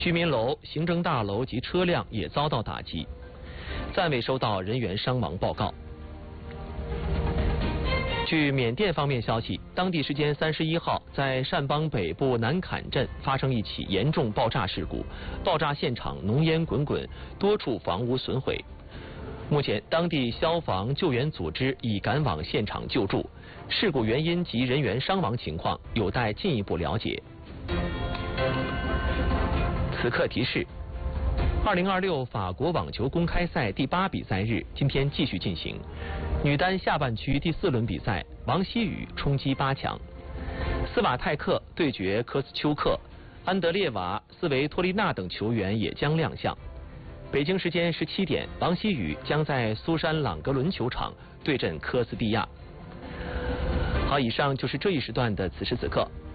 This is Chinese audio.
居民楼、行政大楼及车辆也遭到打击，暂未收到人员伤亡报告。据缅甸方面消息，当地时间31号，在善邦北部南坎镇发生一起严重爆炸事故，爆炸现场浓烟滚滚，多处房屋损毁。目前，当地消防救援组织已赶往现场救助，事故原因及人员伤亡情况有待进一步了解。此刻提示：2026法国网球公开赛第8比赛日今天继续进行。女单下半区第4轮比赛，王希雨冲击8强，斯瓦泰克对决科斯丘克，安德烈瓦、斯维托利娜等球员也将亮相。北京时间17点，王希雨将在苏珊朗格伦球场对阵科斯蒂亚。好，以上就是这一时段的此时此刻。